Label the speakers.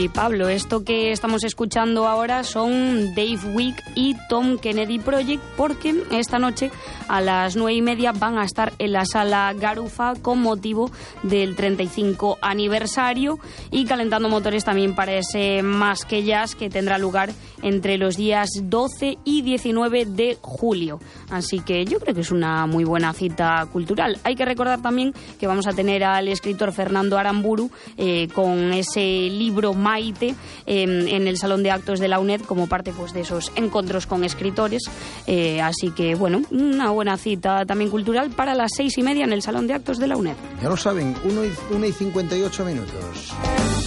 Speaker 1: Sí, Pablo, esto que estamos escuchando ahora son Dave Wick y Tom Kennedy Project, porque esta noche a las 9:30 van a estar en la Sala Garufa con motivo del 35 aniversario y calentando motores también para ese Más que Jazz que tendrá lugar entre los días 12 y 19 de julio. Así que yo creo que es una muy buena cita cultural. Hay que recordar también que vamos a tener al escritor Fernando Aramburu con ese libro Maite en el Salón de Actos de la UNED como parte pues de esos encuentros con escritores. Así que, bueno, una buena cita también cultural para las 6:30 en el Salón de Actos de la UNED.
Speaker 2: Ya lo saben, 1:58.